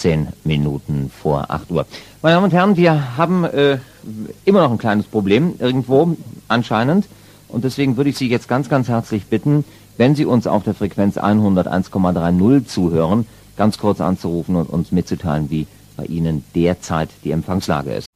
15 Minuten vor 8 Uhr. Meine Damen und Herren, wir haben immer noch ein kleines Problem, irgendwo anscheinend. Und deswegen würde ich Sie jetzt ganz, ganz herzlich bitten, wenn Sie uns auf der Frequenz 101,30 zuhören, ganz kurz anzurufen und uns mitzuteilen, wie bei Ihnen derzeit die Empfangslage ist.